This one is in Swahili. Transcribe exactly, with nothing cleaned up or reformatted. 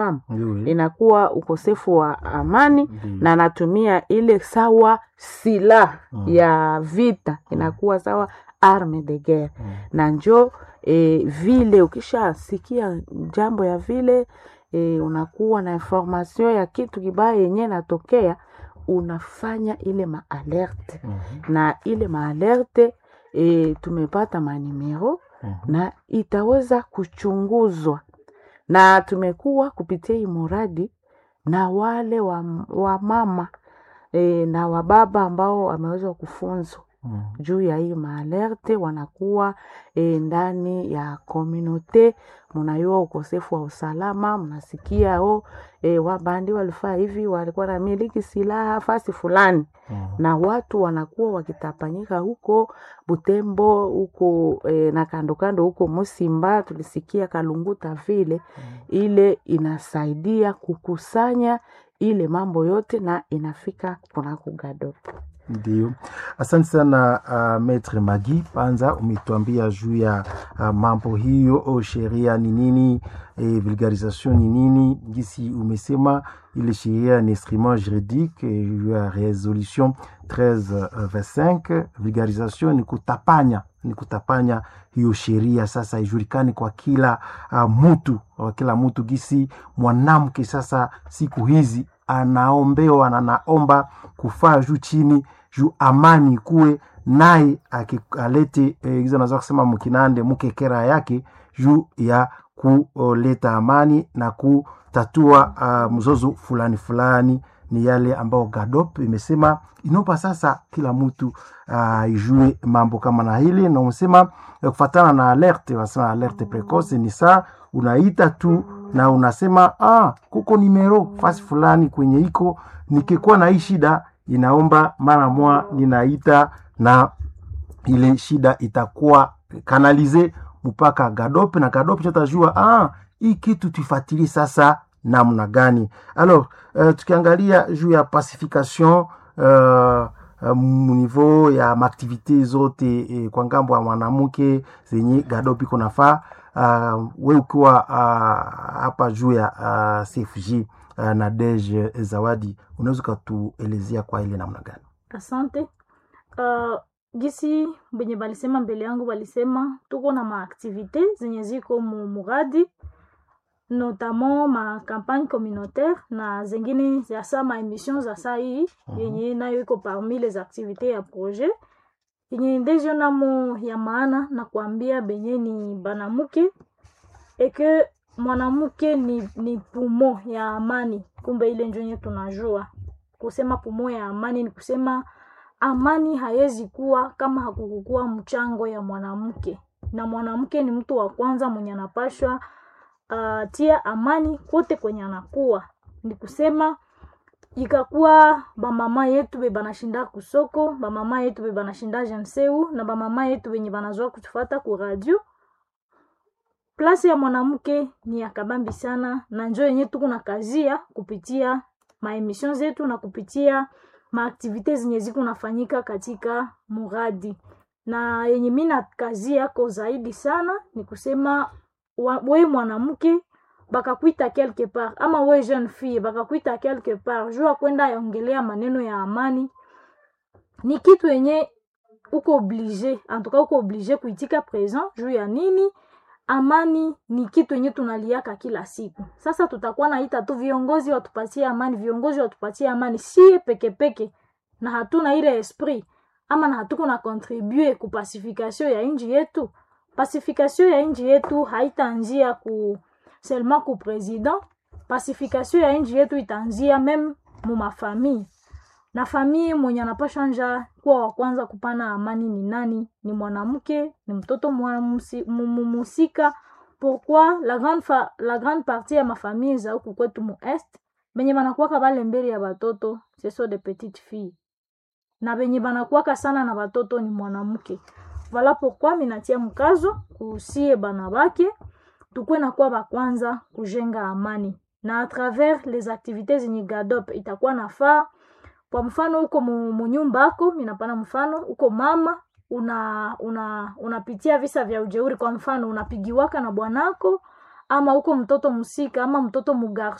inakuwa ukosefu wa amani Ndiyo. na natumia ile sawa sila Mm. ya vita inakuwa sawa arme de guerre. Mm. Na njo e, vile ukisha sikia jambo ya vile e, unakuwa na information ya kitu kibaya yenye natokea, unafanya ile maalerte. Mhm. Na ile maalerte e, tumepata manimero Mhm. na itaweza kuchunguzwa, na tumekuwa kupitia hii muradi na wale wa, wa mama e, na wababa ambao wameweza kufunzwa Mm. juu ya hii maalerte, wanakuwa e, ndani ya komunote. Mnayua ukosefu wa usalama, mnasikia o e, wabandi walifaa hivi, walikuwa na miliki silaha fasi fulani. Mm. Na watu wanakuwa wakitapanyika huko Butembo huko e, na kando kando huko Musimba, tulisikia Kalunguta vile. Mm. Ile inasaidia kukusanya ile mambo yote na inafika kunako Gadop. Ndiyo. Asante sana uh, Maître Magi. Panza umetuambia juu ya uh, mambo hiyo, o sheria ni nini, e, vulgarisation ni nini. Gisi umesema ile sheria ni instrument juridique, e, juu ya resolution treize vingt cinq. Vulgarisation ni kutapanya, ni kutapanya hiyo sheria sasa ijulikane kwa kila uh, mtu, kwa kila mtu. Gisi mwanamke sasa siku hizi anaombewa na naomba kufaa juu chini juu amani kuwe naye alete eh, hizo naweza kusema mkinande mkekera yake juu ya kuleta amani na kutatua uh, mzozo fulani fulani. Ni yale ambao Gadop imesema inopa sasa kila mtu uh, ijue mambo kama na hili. Na umesema eh, kufatana na alerte, wasema alerte precoce ni saa unaita tu na unasema ah, kuko nimero fasi fulani kwenye iko nikikuwa na hii shida inaomba mara mwa ninaita na ile shida itakuwa kanalize mpaka Gadop, na Gadop chotajua ah, hii kitu tuifuatilie sasa namna gani. Alors uh, tukiangalia juu ya pacification uh, uh, niveau ya activite zote eh, kwa ngambo ya mwanamke zenye Gadop iko nafaa. Uh, we ukiwa hapa uh, juu ya uh, C F J uh, na Dej Zawadi, unaweza kutuelezea kwa ile namna gani? Asante. Uh, gisi benye balisema mbele yangu balisema tuko na maaktivite zenye ziko mu muradi, notamment ma campagne communautaire na zengine za sa ma emission za sa hii yenye nayo iko parmi les activités ya projet yenye ndejo namo ya maana na kuambia benye ni banamuke eke mwanamuke ni, ni pumo ya amani. Kumbe ile njonye tunajua kusema pumo ya amani ni kusema amani hayezi kuwa kama hakukukua mchango ya mwanamke, na mwanamke ni mtu wa kwanza mwenye anapashwa uh, tia amani kote kwenye anakuwa. Ni kusema ikakuwa bamama yetu be banashinda kusoko, bamama yetu be banashinda jenseu, na bamama yetu benye banazoa kutufata ku radio, klasi ya mwanamke ni ya kabambi sana, na njoo yenye tuko na kazia kupitia ma emission zetu na kupitia ma activities zenye ziko nafanyika katika muradi. Na yenye mimi na kazi yako zaidi sana ni kusema wewe mwanamke bakakuita quelque part, ama wewe jeune fille bakakuita quelque part jua kwenda yaongelea maneno ya amani, ni kitu yenye uko obligé, en tout cas uko obligé kuitika présent. Juu ya nini? Amani ni kitu yenye tunaliaka kila siku. Sasa tutakuwa naita tu viongozi watupatie amani, viongozi watupatie amani, si peke peke na hatuna ile esprit, ama na hatuko na contribuer ku pacification ya inji yetu. Pacification ya inji yetu haitaanzia ku seulement ku president. Pacification ya inji yetu itaanzia même mu mafamille. Na famille mwenye anapasha anja kuwa wa kwanza kupana amani ni nani? Ni mwanamke, ni mtoto musika. Pourquoi la grande fa, la grande partie ya mafamille za huku kwetu mu est benye banakuwaka bale mbele ya batoto ce sont des petites filles, na benye banakuwaka sana na batoto ni mwanamke. Voilà pourquoi minatia mkazo kusie banabake tukwe na kwa ba kwanza kujenga amani, na à travers les activités zenye Gadop itakuwa nafaa. Kwa mfano uko mu nyumba yako, minapana mfano uko mama una una unapitia visa vya ujeuri, kwa mfano unapigiwaka na bwanako ama uko mtoto musika ama mtoto mugarso